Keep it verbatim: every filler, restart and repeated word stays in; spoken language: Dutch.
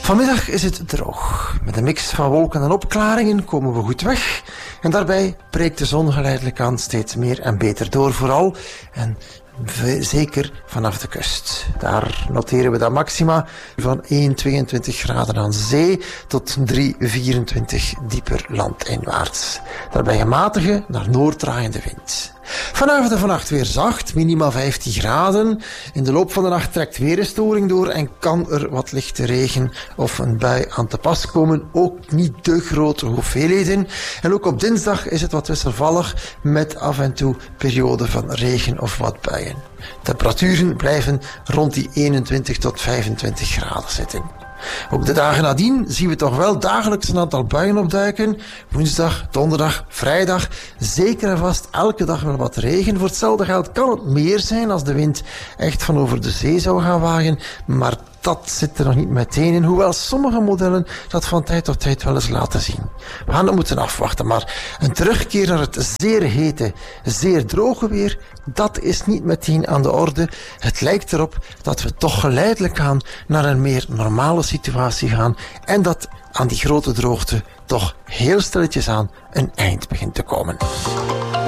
Vanmiddag is het droog. Met een mix van wolken en opklaringen komen we goed weg. En daarbij breekt de zon geleidelijk aan steeds meer en beter door vooral. En zeker vanaf de kust. Daar noteren we dan maxima van één komma tweeëntwintig graden aan zee tot drie komma vierentwintig dieper landinwaarts. Daarbij een matige naar noord draaiende wind. Vanavond en vannacht weer zacht, minimaal vijftien graden. In de loop van de nacht trekt weer een storing door en kan er wat lichte regen of een bui aan te pas komen. Ook niet de grote hoeveelheden. En ook op dinsdag is het wat wisselvallig met af en toe perioden van regen of wat buien. Temperaturen blijven rond die eenentwintig tot vijfentwintig graden zitten. Ook de dagen nadien zien we toch wel dagelijks een aantal buien opduiken. Woensdag, donderdag, vrijdag. Zeker en vast elke dag wel wat regen. Voor hetzelfde geld kan het meer zijn als de wind echt van over de zee zou gaan waaien. Maar dat zit er nog niet meteen in, hoewel sommige modellen dat van tijd tot tijd wel eens laten zien. We gaan het moeten afwachten, maar een terugkeer naar het zeer hete, zeer droge weer, dat is niet meteen aan de orde. Het lijkt erop dat we toch geleidelijk aan naar een meer normale situatie gaan en dat aan die grote droogte toch heel stilletjes aan een eind begint te komen.